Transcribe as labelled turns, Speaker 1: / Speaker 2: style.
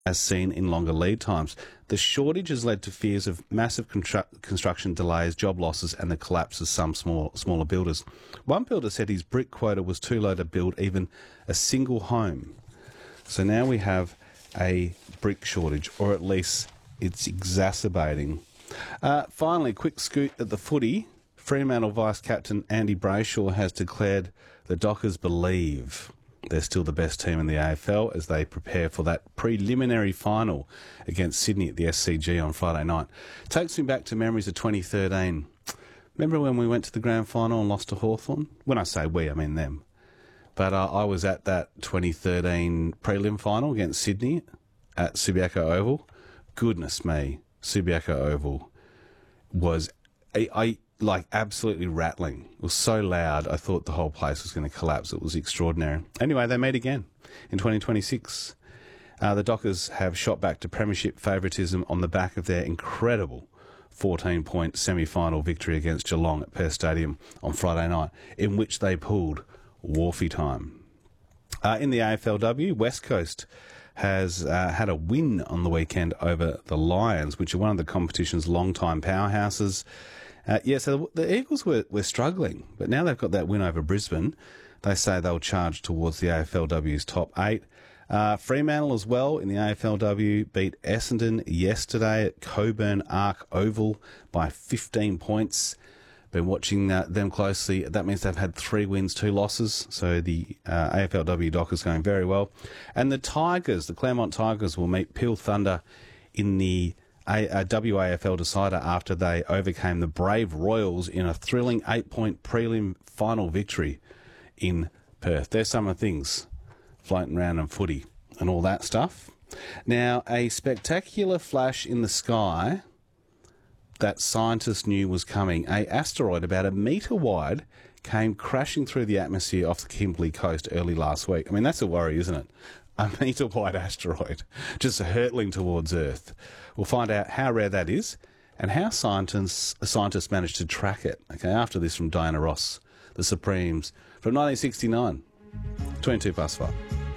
Speaker 1: as seen in longer lead times. The shortage has led to fears of massive construction delays, job losses and the collapse of some smaller builders. One builder said his brick quota was too low to build even a single home. So now we have a brick shortage, or at least it's exacerbating. Finally, quick scoot at the footy. Fremantle Vice-Captain Andy Brayshaw has declared the Dockers believe they're still the best team in the AFL as they prepare for that preliminary final against Sydney at the SCG on Friday night. Takes me back to memories of 2013. Remember when we went to the grand final and lost to Hawthorn? When I say we, I mean them. But I was at that 2013 prelim final against Sydney at Subiaco Oval. Goodness me, Subiaco Oval was absolutely rattling. It was so loud, I thought the whole place was going to collapse. It was extraordinary. Anyway, they meet again in 2026. The Dockers have shot back to premiership favouritism on the back of their incredible 14-point semi-final victory against Geelong at Perth Stadium on Friday night, in which they pulled Wharfie time. In the AFLW, West Coast has had a win on the weekend over the Lions, which are one of the competition's long-time powerhouses. So the Eagles were struggling, but now they've got that win over Brisbane. They say they'll charge towards the AFLW's top 8. Fremantle as well in the AFLW beat Essendon yesterday at Coburn Arc Oval by 15 points. Been watching them closely. That means they've had 3 wins, 2 losses. So the AFLW Dockers going very well. And the Tigers, the Claremont Tigers, will meet Peel Thunder in the WAFL decider after they overcame the Brave Royals in a thrilling 8-point prelim final victory in Perth. There's some of the things floating around in footy and all that stuff. Now, a spectacular flash in the sky that scientists knew was coming. An asteroid about 1 metre wide came crashing through the atmosphere off the Kimberley coast early last week. I mean, that's a worry, isn't it? 1 metre wide asteroid just hurtling towards Earth. We'll find out how rare that is and how scientists managed to track it. Okay, after this from Diana Ross, The Supremes, from 1969, 22 past 5.